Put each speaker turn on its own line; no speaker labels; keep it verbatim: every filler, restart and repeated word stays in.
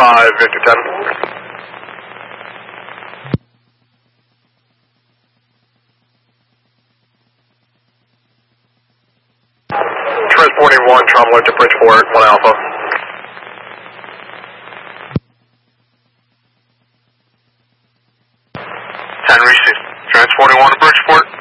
five, Victor ten. Transporting one, traveling to Bridgeport, one Alpha. ten, reach transporting one to Bridgeport.